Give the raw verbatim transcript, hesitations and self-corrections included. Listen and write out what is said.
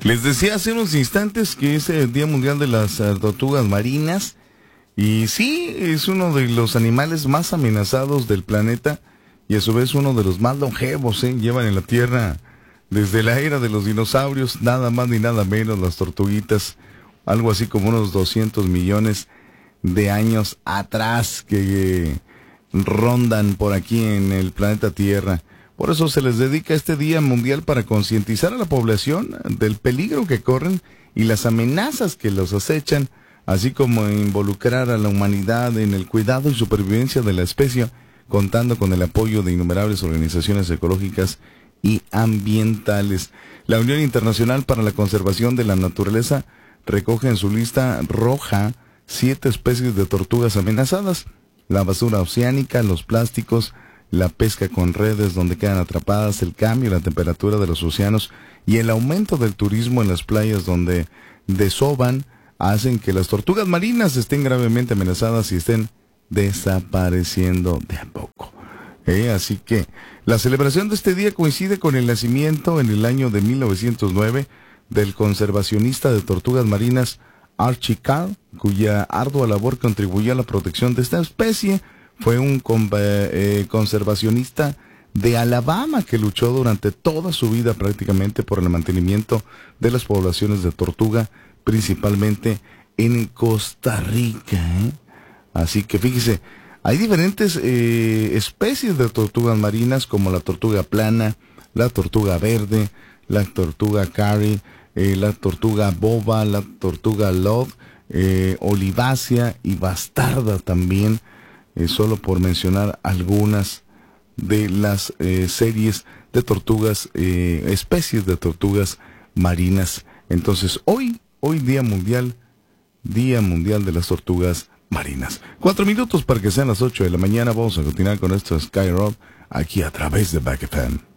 Les decía hace unos instantes que es el Día Mundial de las eh, Tortugas Marinas. Y sí, es uno de los animales más amenazados del planeta y a su vez uno de los más longevos, ¿eh? Llevan en la Tierra desde la era de los dinosaurios, nada más ni nada menos las tortuguitas, algo así como unos doscientos millones de años atrás que eh, rondan por aquí en el planeta Tierra. Por eso se les dedica este Día Mundial para concientizar a la población del peligro que corren y las amenazas que los acechan, así como involucrar a la humanidad en el cuidado y supervivencia de la especie, contando con el apoyo de innumerables organizaciones ecológicas y ambientales. La Unión Internacional para la Conservación de la Naturaleza recoge en su lista roja siete especies de tortugas amenazadas: la basura oceánica, los plásticos, la pesca con redes donde quedan atrapadas, el cambio en la temperatura de los océanos y el aumento del turismo en las playas donde desovan hacen que las tortugas marinas estén gravemente amenazadas y estén desapareciendo de a poco. ¿Eh? Así que la celebración de este día coincide con el nacimiento en el año de mil novecientos nueve del conservacionista de tortugas marinas Archie Carl, cuya ardua labor contribuyó a la protección de esta especie. Fue un con, eh, conservacionista de Alabama que luchó durante toda su vida prácticamente por el mantenimiento de las poblaciones de tortuga, principalmente en Costa Rica, ¿eh? Así que fíjese, hay diferentes eh, especies de tortugas marinas como la tortuga plana, la tortuga verde, la tortuga carry, eh, la tortuga boba, la tortuga lod, eh, olivácea y bastarda también, eh, solo por mencionar algunas de las eh, series de tortugas, eh, especies de tortugas marinas. Entonces hoy Hoy Día Mundial, Día Mundial de las Tortugas Marinas. Cuatro minutos para que sean las ocho de la mañana. Vamos a continuar con esto Sky Road aquí a través de Back F M.